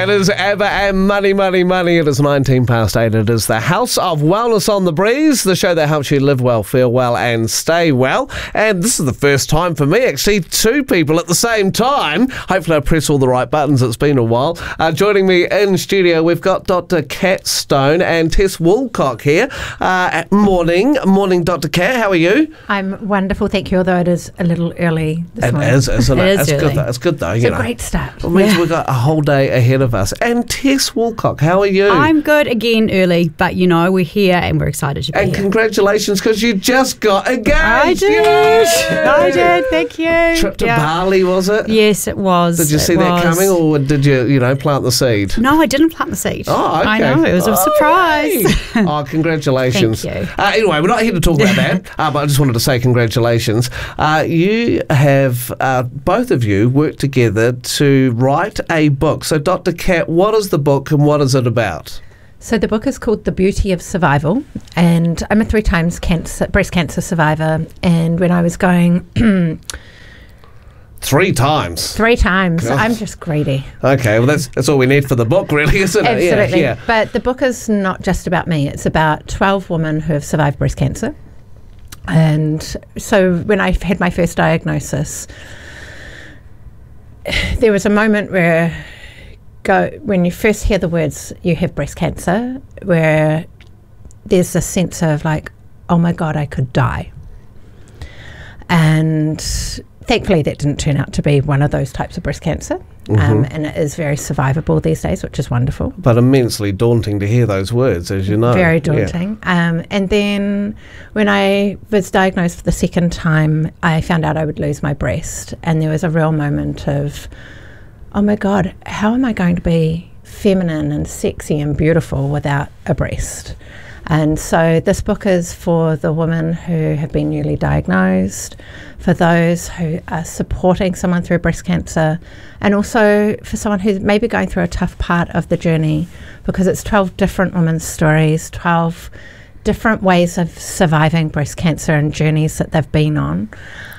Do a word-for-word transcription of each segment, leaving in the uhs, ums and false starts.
It is ABBA and Money, Money, Money. It is nineteen past eight. It is the House of Wellness on the Breeze, the show that helps you live well, feel well and stay well. And this is the first time for me, actually, two people at the same time. Hopefully I press all the right buttons. It's been a while. Uh, joining me in studio, we've got Doctor Kat Stone and Tess Woolcock here. Uh, morning. Morning, Doctor Kat. How are you? I'm wonderful, thank you, although it is a little early this It morning. is, isn't it? It is it's early. good though. It's good though. It's you a know. great start. It means Yeah. we've got a whole day ahead of us. And Tess Woolcock, how are you? I'm good, again early, but you know, we're here and we're excited to be and here. congratulations, because you just got engaged. I did. Yay! I did, thank you. Trip to Yeah. Bali, was it? Yes, it was. Did you It see that was. coming, or did you, you know, plant the seed? No, I didn't plant the seed. Oh, okay. I know, it was a Oh, surprise. hey. Oh, congratulations. Thank you. Uh, anyway, we're not here to talk about that, uh, but I just wanted to say congratulations. Uh, you have, uh, both of you, worked together to write a book. So, Doctor Kat, what is the book and what is it about? So the book is called The Beauty of Survival, and I'm a three times cancer, breast cancer survivor, and when I was going... Three times. Three times. Gosh. I'm just greedy. Okay, well, that's that's all we need for the book, really, isn't it? Absolutely. Yeah, yeah. But the book is not just about me. It's about twelve women who have survived breast cancer. And so when I had my first diagnosis, there was a moment where go when you first hear the words, you have breast cancer, where there's a sense of like, oh my God, I could die. And thankfully that didn't turn out to be one of those types of breast cancer. Mm-hmm. Um, and it is very survivable these days, which is wonderful. But immensely daunting to hear those words, as you know. Very Yeah. daunting. Um, and then when I was diagnosed for the second time, I found out I would lose my breast. And there was a real moment of, oh my God, how am I going to be feminine and sexy and beautiful without a breast? And so this book is for the women who have been newly diagnosed, for those who are supporting someone through breast cancer, and also for someone who's maybe going through a tough part of the journey, because it's twelve different women's stories, twelve different ways of surviving breast cancer and journeys that they've been on.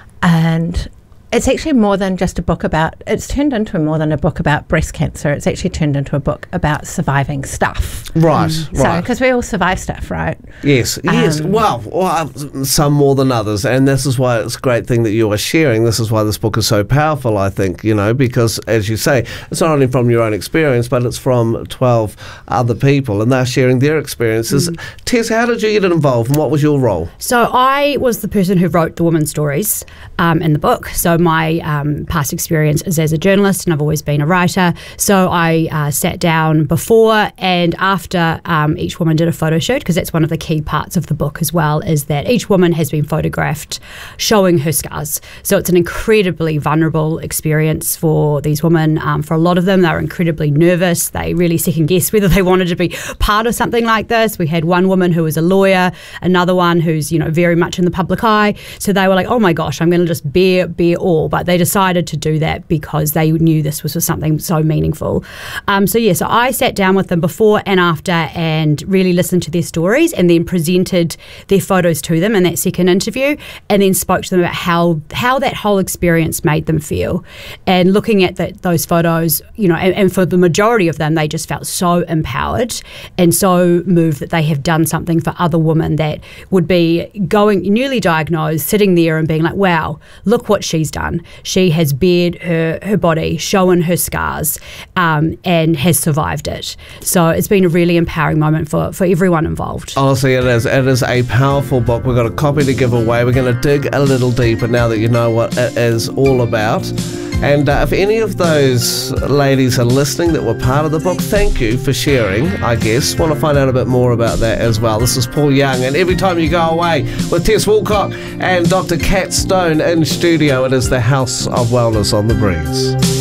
And it's actually more than just a book about, it's turned into more than a book about breast cancer. It's actually turned into a book about surviving stuff. Right, So, right. because we all survive stuff, right? Yes, yes. Um, well, well, some more than others, and this is why it's a great thing that you are sharing. This is why this book is so powerful, I think, you know, because, as you say, it's not only from your own experience, but it's from twelve other people, and they're sharing their experiences. Mm. Tess, how did you get involved, and what was your role? So I was the person who wrote the women's stories um, in the book. So my um, past experience is as a journalist, and I've always been a writer. So I uh, sat down before and after um, each woman did a photo shoot, because that's one of the key parts of the book as well, is that each woman has been photographed showing her scars. So it's an incredibly vulnerable experience for these women. Um, for a lot of them, they were incredibly nervous. They really second guessed whether they wanted to be part of something like this. We had one woman who was a lawyer, another one who's, you know, very much in the public eye. So they were like, oh my gosh, I'm going to just bear, bear all. But they decided to do that because they knew this was something so meaningful. Um, so yeah, so I sat down with them before and after and really listened to their stories, and then presented their photos to them in that second interview, and then spoke to them about how how that whole experience made them feel. And looking at the, those photos, you know, and, and for the majority of them, they just felt so empowered and so moved that they have done something for other women that would be going newly diagnosed, sitting there and being like, wow, look what she's done. She has bared her, her body, shown her scars, um, and has survived it. So it's been a really empowering moment for, for everyone involved. Honestly, it is. It is a powerful book. We've got a copy to give away. We're going to dig a little deeper now that you know what it is all about. And uh, if any of those ladies are listening that were part of the book, thank you for sharing, I guess. Want to find out a bit more about that as well. This is Paul Young, and every time you go away with Tess Woolcock and Doctor Kat Stone in studio, it is the House of Wellness on the Breeze.